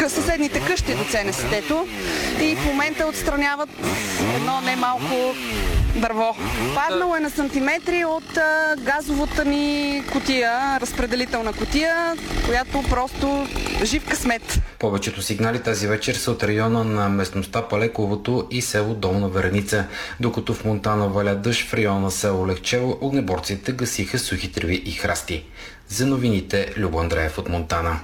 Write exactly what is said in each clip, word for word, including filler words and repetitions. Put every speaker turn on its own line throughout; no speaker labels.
съседните къщи до ЦНСТ-то и в момента отстраняват едно немалко дърво. Паднало е на сантиметри от а, газовата ни кутия, разпределителна кутия, която просто жив късмет.
Повечето сигнали тази вечер са от района на местността Палековото и село Долна Вереница. Докато в Монтана валя дъжд, в района на село Лехчево огнеборците гасиха сухи треви и храсти. За новините Любо Андреев от Монтана.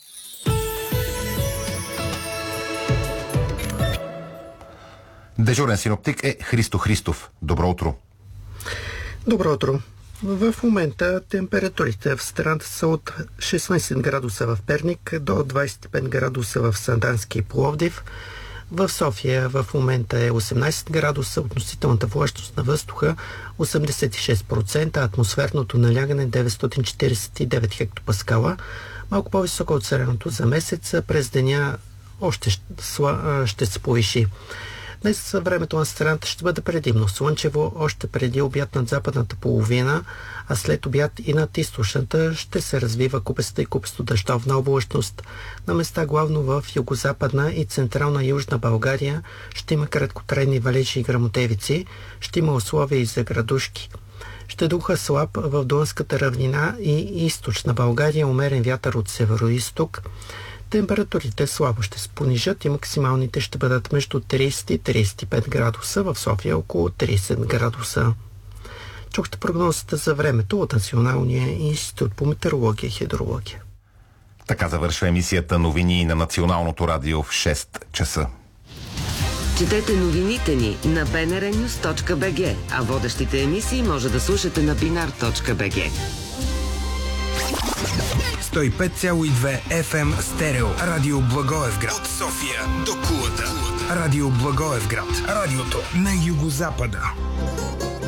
Дежурен синоптик е Христо Христов. Добро утро.
Добро утро. В момента температурите в страната са от шестнайсет градуса в Перник до двайсет и пет градуса в Сандански и Пловдив. В София в момента е осемнайсет градуса, относителната влажност на въздуха осемдесет и шест процента, атмосферното налягане деветстотин четирийсет и девет хектопаскала, малко по-високо от средното за месеца. През деня още ще се повиши. Днес времето на страната ще бъде предимно слънчево, още преди обяд над западната половина, а след обяд и над източната ще се развива купеста и купесто дъждовна облачност. На места главно в югозападна и централна южна България ще има краткотрайни валежи и гръмотевици, ще има условия и за градушки. Ще духа слаб в Дунската равнина и източна България, умерен вятър от северо-исток. Температурите слабо ще се понижат и максималните ще бъдат между трийсет и трийсет и пет градуса, в София около трийсет градуса. Чухте прогнозата за времето от Националния институт по метеорология и хидрология.
Така завършва емисията новини на Националното радио в шест часа.
Четете новините ни на би ен ар нюз точка би джи, а водещите емисии може да слушате на бинар точка би джи.
сто и пет цяло и две еф ем стерео. Радио Благоевград. От София до Кулата. Радио Благоевград. Радиото на югозапада.